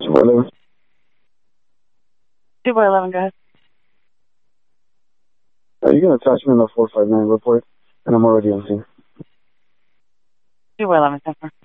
2 by 11. 2 by 11, go ahead. You can attach me in the 459 report, and I'm already on scene. 2 by 11, 10-4.